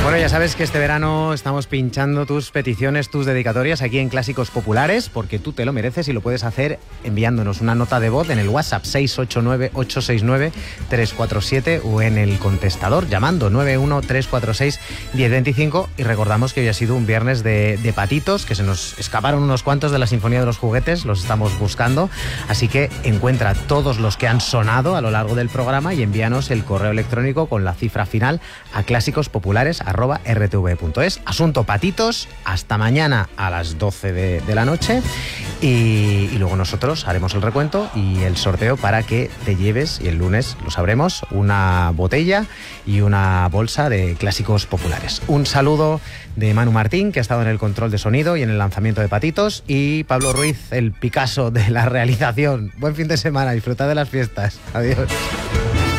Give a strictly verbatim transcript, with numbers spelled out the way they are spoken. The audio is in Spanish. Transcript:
Bueno, ya sabes que este verano estamos pinchando tus peticiones, tus dedicatorias aquí en Clásicos Populares, porque tú te lo mereces y lo puedes hacer enviándonos una nota de voz en el WhatsApp seis ocho nueve, ocho seis nueve, tres cuatro siete o en el contestador llamando nueve uno tres cuatro seis, uno cero dos cinco. Y recordamos que hoy ha sido un viernes de, de patitos, que se nos escaparon unos cuantos de la Sinfonía de los Juguetes, los estamos buscando, así que encuentra todos los que han sonado a lo largo del programa y envíanos el correo electrónico con la cifra final a clásicospopulares arroba r t v punto es. Asunto patitos, hasta mañana a las doce de, de la noche y, y luego nosotros haremos el recuento y el sorteo para que te lleves, y el lunes lo sabremos, una botella y una bolsa de Clásicos Populares. Un saludo de Manu Martín, que ha estado en el control de sonido y en el lanzamiento de patitos, y Pablo Ruiz, el Picasso de la realización. Buen fin de semana, disfrutad de las fiestas. Adiós.